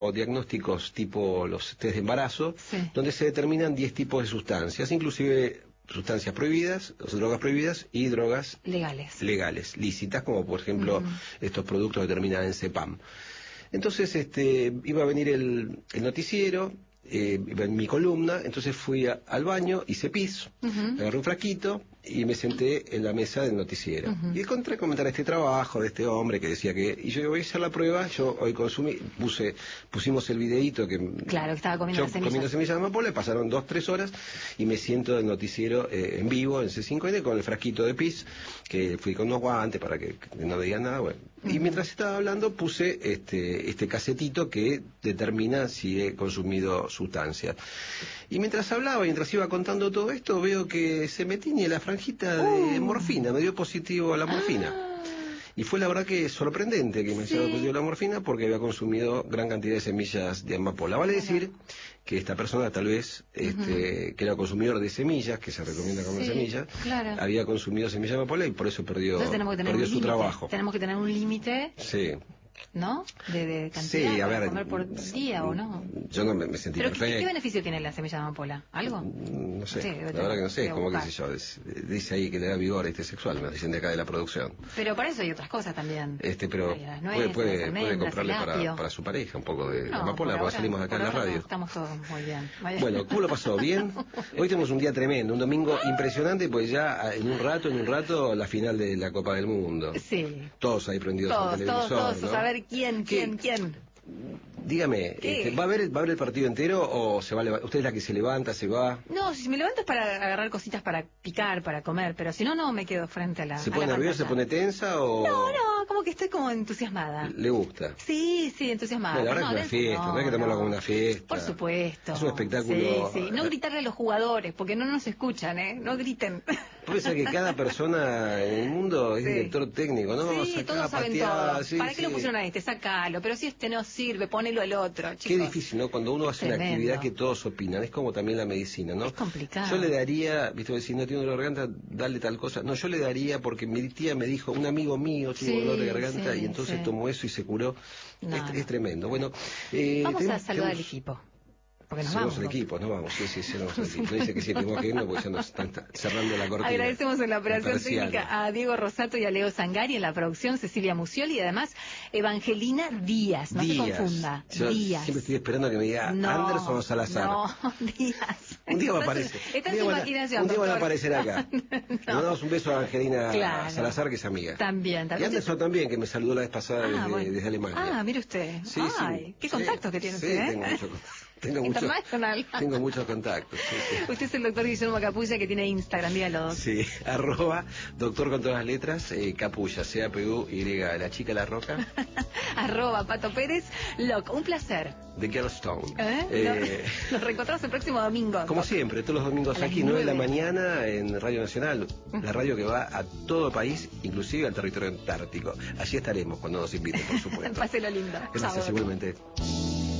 o diagnósticos tipo los test de embarazo, Sí. donde se determinan 10 tipos de sustancias, inclusive sustancias prohibidas, drogas prohibidas y drogas legales, lícitas, como por ejemplo estos productos que terminan en CEPAM. Entonces iba a venir el noticiero, iba en mi columna, entonces fui al baño, hice pis, agarré un frasquito y me senté en la mesa del noticiero. Y encontré comentar este trabajo de este hombre que decía que... Y yo voy a hacer la prueba, yo hoy pusimos el videíto que... Claro, que estaba comiendo yo comiendo semillas de amapola, pasaron 2-3 horas y me siento en el noticiero en vivo, en C5N, con el frasquito de pis, que fui con unos guantes para que no digan nada, bueno. Y mientras estaba hablando puse este casetito que determina si he consumido sustancias. Y mientras hablaba, mientras iba contando todo esto, veo que se me tiñe la franjita de morfina, me dio positivo a la morfina. Y fue la verdad que sorprendente que me haya dado positivo la morfina porque había consumido gran cantidad de semillas de amapola. Vale decir que esta persona tal vez, que era consumidor de semillas, que se recomienda comer semillas, había consumido semillas de amapola y por eso perdió su trabajo. Tenemos que tener un límite. Sí. ¿No? De cantidad para comer por día o no. Yo no me sentí perfecto. ¿Qué beneficio tiene la semilla de amapola? ¿Algo? No sé, la verdad que no sé, como que sé yo, dice ahí que le da vigor sexual, me dicen de acá de la producción. Pero para eso hay otras cosas también. Pero puede comprarle para su pareja un poco de amapola, porque salimos de acá en la radio. Estamos todos muy bien. Bueno, ¿cómo lo pasó? ¿Bien? Hoy tenemos un día tremendo, un domingo impresionante, pues ya en un rato la final de la Copa del Mundo. Sí. Todos ahí prendidos al televisor, todos, ¿no? a ver quién. Dígame, ¿va a haber el partido entero o se va a levantar? ¿Usted es la que se levanta, se va? No, si me levanto es para agarrar cositas para picar, para comer, pero si no, no me quedo frente a la ¿Se pone nerviosa, se pone tensa o...? No, como que estoy como entusiasmada. ¿Le gusta? Sí, entusiasmada. No, la verdad que es una fiesta, no hay que tomarlo como una fiesta. Por supuesto. Es un espectáculo... Sí. No gritarle a los jugadores, porque no nos escuchan, no griten. Puede ser que cada persona en el mundo es director técnico, ¿no? Sí, todos saben todo. ¿Para qué lo pusieron a este? Sácalo, pero si este no sirve, ponelo al otro, chicos. Qué difícil, ¿no? Cuando uno hace una actividad que todos opinan, es como también la medicina, ¿no? Es complicado. Yo le daría, viste, si no tiene dolor de garganta, dale tal cosa. No, yo le daría porque mi tía me dijo, un amigo mío tuvo dolor de garganta y entonces tomó eso y se curó. Es tremendo. Bueno, vamos a saludar al equipo. Porque nos vamos. El equipo, nos vamos, sí, nos vamos al equipo. Dice que sí, tenemos que irnos porque ya nos están cerrando la cortina. Agradecemos en la operación técnica a Diego Rosato y a Leo Zangari, en la producción Cecilia Musioli y además Evangelina Díaz, no se confunda. Díaz. Siempre estoy esperando que me diga Anderson o Salazar. No, Díaz. Un día va a aparecer. Está en su imaginación. Un día van a aparecer acá. Le mandamos un beso a Evangelina Salazar, que es amiga. También. Y Anderson también, que me saludó la vez pasada desde Alemania. Mire usted. Ay, qué contactos que tiene usted. Sí, tengo mucho contacto. Tengo muchos contactos. Usted es el doctor Guillermo Capulla, que tiene Instagram, dígalo. Sí, @ doctor con todas las letras, Capulla, CAPUY, la chica la roca. @ Pato Pérez, Loc, un placer. The Girlstone. Nos reencontramos el próximo domingo. Como siempre, todos los domingos aquí, 9 de la mañana, en Radio Nacional, la radio que va a todo el país, inclusive al territorio antártico. Allí estaremos cuando nos inviten, por supuesto. Páselo lindo. Gracias, igualmente.